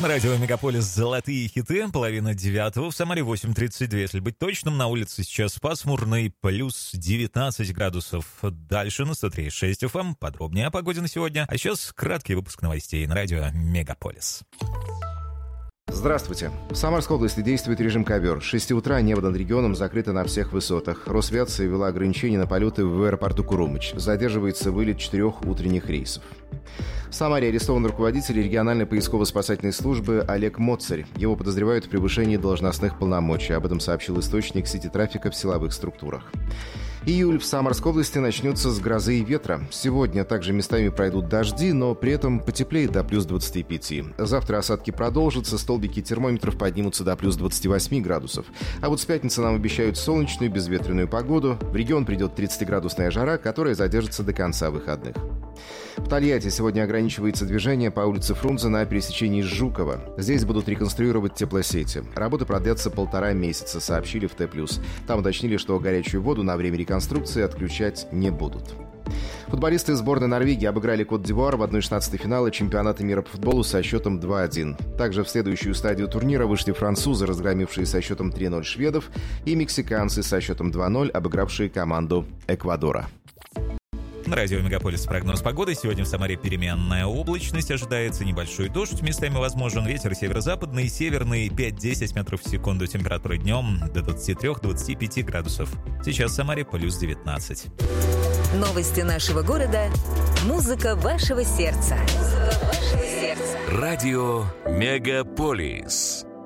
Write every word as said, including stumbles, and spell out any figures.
На радио Мегаполис «Золотые хиты», половина девятого, в Самаре восемь тридцать два. Если быть точным, на улице сейчас пасмурный, плюс девятнадцать градусов. Дальше на сто три и шесть эф эм. Подробнее о погоде на сегодня. А сейчас краткий выпуск новостей на радио Мегаполис. Здравствуйте. В Самарской области действует режим ковер. С шести утра небо над регионом закрыто на всех высотах. Росавиация ввела ограничения на полеты в аэропорту Курумыч. Задерживается вылет четырех утренних рейсов. В Самаре арестован руководитель региональной поисково-спасательной службы Олег Моцарь. Его подозревают в превышении должностных полномочий. Об этом сообщил источник сети трафика в силовых структурах. Июль в Самарской области начнется с грозы и ветра. Сегодня также местами пройдут дожди, но при этом потеплеет до плюс двадцати пяти. Завтра осадки продолжатся, столбики термометров поднимутся до плюс двадцати восьми градусов. А вот с пятницы нам обещают солнечную, безветренную погоду. В регион придет тридцатиградусная жара, которая задержится до конца выходных. В Тольятти сегодня ограничивается движение по улице Фрунзе на пересечении с Жукова. Здесь будут реконструировать теплосети. Работы продлятся полтора месяца, сообщили в Т+. Там уточнили, что горячую воду на время реконструкции отключать не будут. Футболисты сборной Норвегии обыграли Кот-д'Ивуар в одна шестнадцатая финала чемпионата мира по футболу со счетом два один. Также в следующую стадию турнира вышли французы, разгромившие со счетом три ноль шведов, и мексиканцы со счетом два ноль, обыгравшие команду Эквадора. На радио Мегаполис прогноз погоды. Сегодня в Самаре переменная облачность. Ожидается небольшой дождь. Местами возможен ветер северо-западный, северный пять-десять метров в секунду. Температура днем до двадцати трёх — двадцати пяти градусов. Сейчас в Самаре плюс девятнадцать. Новости нашего города. Музыка вашего сердца. Музыка вашего сердца. Радио Мегаполис.